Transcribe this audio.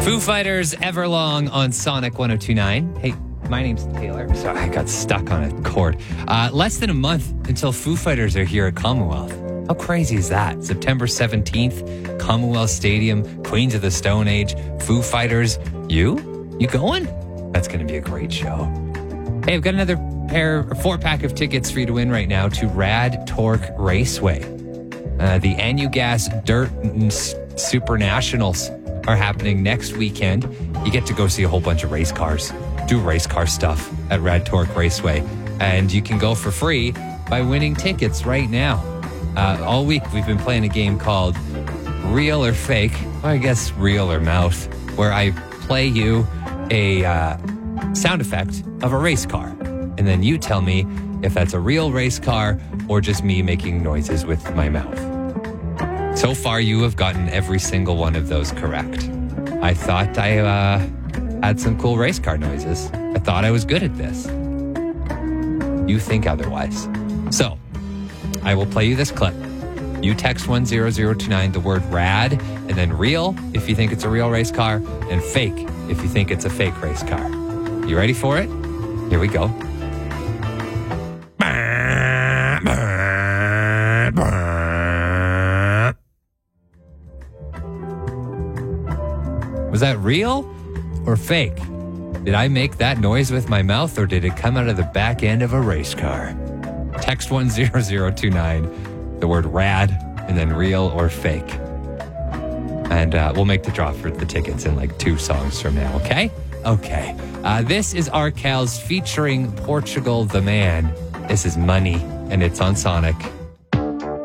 Foo Fighters, Everlong on Sonic 102.9. Hey, my name's Taylor. Sorry, I got stuck on a cord. Less than a month until Foo Fighters are here at Commonwealth. How crazy is that? September 17th, Commonwealth Stadium, Queens of the Stone Age, Foo Fighters. You going? That's going to be a great show. Hey, I've got another 4-pack of tickets for you to win right now to Rad Torque Raceway. The Anugas Dirt Super Nationals are happening next weekend. You get to go see a whole bunch of race cars, do race car stuff at Rad Torque Raceway. And you can go for free by winning tickets right now. All week we've been playing a game called Real or Fake, or I guess Real or Mouth, where I play you a sound effect of a race car. And then you tell me if that's a real race car or just me making noises with my mouth. So far, you have gotten every single one of those correct. I thought I had some cool race car noises. I thought I was good at this. You think otherwise. So, I will play you this clip. You text 10029 the word rad, and then real if you think it's a real race car, and fake if you think it's a fake race car. You ready for it? Here we go. Was that real or fake? Did I make that noise with my mouth, or did it come out of the back end of a race car? Text 10029, the word rad, and then real or fake. And we'll make the draw for the tickets in like 2 songs from now, okay? Okay. This is Arkells featuring Portugal the Man. This is Money, and it's on Sonic.